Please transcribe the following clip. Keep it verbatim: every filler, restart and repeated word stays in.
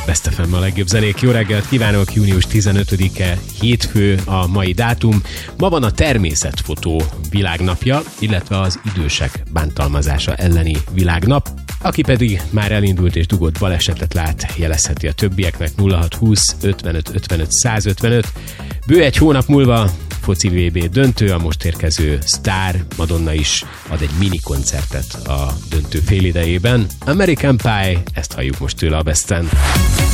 Best ef em a legjobb zenék. Jó reggelt kívánok, június tizenötödike, hétfő a mai dátum. Ma van a természetfotó világnapja, illetve az idősek bántalmazása elleni világnap. Aki pedig már elindult és dugott balesetet lát, jelezheti a többieknek nulla hat húsz ötvenöt ötvenöt százötvenöt. Bő egy hónap múlva foci vé bé döntő, a most érkező sztár Madonna is ad egy mini koncertet a döntő félidejében. American Pie, ezt halljuk most tőle a Besten.